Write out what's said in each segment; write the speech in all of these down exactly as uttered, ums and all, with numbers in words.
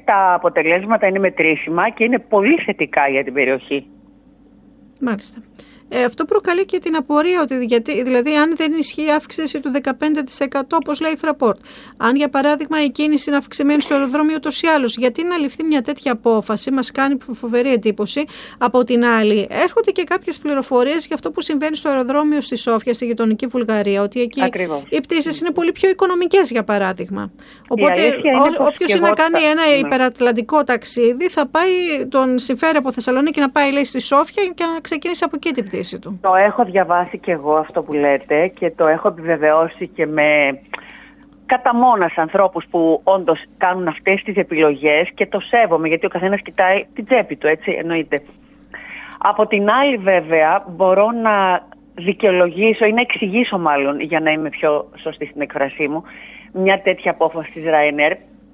τα αποτελέσματα είναι μετρήσιμα και είναι πολύ θετικά για την περιοχή. Μάλιστα. Ε, αυτό προκαλεί και την απορία ότι γιατί, δηλαδή αν δεν ισχύει η αύξηση του δεκαπέντε τοις εκατό όπως λέει η Fraport, αν για παράδειγμα η κίνηση είναι αυξημένη στο αεροδρόμιο ούτως ή άλλως, γιατί να ληφθεί μια τέτοια απόφαση, μας κάνει φοβερή εντύπωση. Από την άλλη έρχονται και κάποιες πληροφορίες για αυτό που συμβαίνει στο αεροδρόμιο στη Σόφια, στη γειτονική Βουλγαρία, ότι εκεί Ακριβώς. οι πτήσεις είναι πολύ πιο οικονομικές για παράδειγμα. Οπότε όποιος είναι να κάνει ένα ναι. υπερατλαντικό ταξίδι θα πάει, τον συμφέρει από Θεσσαλονίκη να πάει λέει στη Σόφια και να ξεκινήσει από εκεί την πτήση. Του. Το έχω διαβάσει και εγώ αυτό που λέτε και το έχω επιβεβαιώσει και με κατά μόνας ανθρώπους που όντως κάνουν αυτές τις επιλογές και το σέβομαι γιατί ο καθένας κοιτάει την τσέπη του, έτσι εννοείται. Από την άλλη βέβαια μπορώ να δικαιολογήσω ή να εξηγήσω μάλλον για να είμαι πιο σωστή στην εκφρασή μου μια τέτοια απόφαση της Ryanair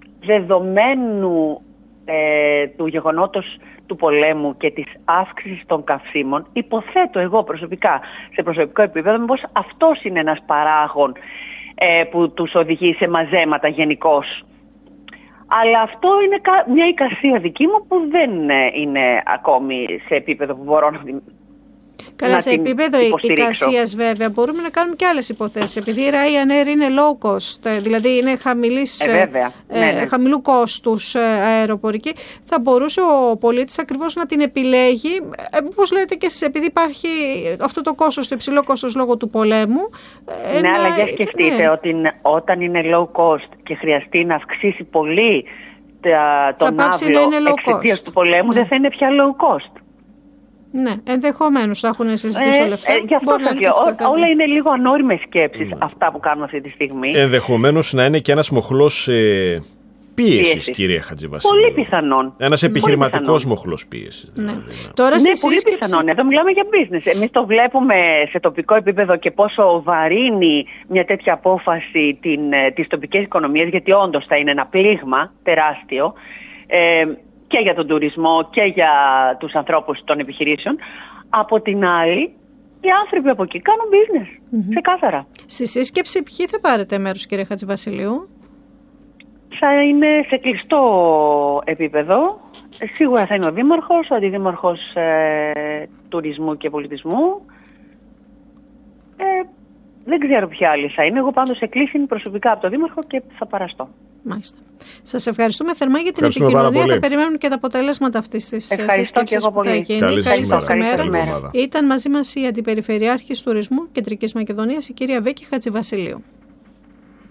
δεδομένου ε, του γεγονότος του πολέμου και της αύξησης των καυσίμων, υποθέτω εγώ προσωπικά, σε προσωπικό επίπεδο, μήπως αυτός είναι ένας παράγων ε, που τους οδηγεί σε μαζέματα γενικώς. Αλλά αυτό είναι μια εικασία δική μου που δεν είναι ακόμη σε επίπεδο που μπορώ να Καλά, σε επίπεδο εικασίας βέβαια μπορούμε να κάνουμε και άλλες υποθέσεις. Επειδή η Ryanair είναι low cost, δηλαδή είναι χαμηλής, ε, βέβαια. ε, ναι, ναι. χαμηλού κόστους ε, αεροπορική, θα μπορούσε ο πολίτης ακριβώς να την επιλέγει, ε, όπως λέτε και εσείς, επειδή υπάρχει αυτό το κόστος, το υψηλό κόστος λόγω του πολέμου. Ε, ναι, να, αλλά για σκεφτείτε ναι. ότι όταν είναι low cost και χρειαστεί να αυξήσει πολύ τα, τον άβιο εξαιτίας του πολέμου, ναι. δεν θα είναι πια low cost. Ναι, ενδεχομένως θα έχουν συζητήσει ε, όλα αυτά. Ε, γι' αυτό σας λέω. Όλα είναι λίγο ανώριμες σκέψεις mm. αυτά που κάνουμε αυτή τη στιγμή. Ενδεχομένως να είναι και ένας μοχλός ε, πίεσης, κυρία Χατζηβασιλείου. Πολύ πιθανόν. Ένας επιχειρηματικός μοχλός πίεσης. Δηλαδή, ναι, ναι. Τώρα ναι πολύ σύσκεψη... πιθανόν. Εδώ μιλάμε για business. Εμείς το βλέπουμε σε τοπικό επίπεδο και πόσο βαρύνει μια τέτοια απόφαση την, τις τοπικές οικονομίες, γιατί όντως θα είναι ένα πλήγμα τεράστιο. Ε, και για τον τουρισμό και για τους ανθρώπους των επιχειρήσεων. Από την άλλη, οι άνθρωποι από εκεί κάνουν business, mm-hmm. ξεκάθαρα. Στη σύσκεψη ποιοι θα πάρετε μέρος, κύριε Χατζηβασιλείου? Θα είναι σε κλειστό επίπεδο. Σίγουρα θα είναι ο Δήμαρχος, ο Αντιδήμαρχος ε, Τουρισμού και Πολιτισμού. Ε, δεν ξέρω ποια άλλη θα είναι. Εγώ πάντως εκκλήθην προσωπικά από τον Δήμαρχο και θα παραστώ. Μάλιστα. Σας ευχαριστούμε θερμά για την επικοινωνία. Θα περιμένουμε και τα αποτελέσματα αυτής της σύσκεψης που θα γίνει. Καλή σας ημέρα. ημέρα. Ήταν μαζί μας η Αντιπεριφερειάρχης Τουρισμού Κεντρικής Μακεδονίας, η κυρία Βίκη Χατζηβασιλείου.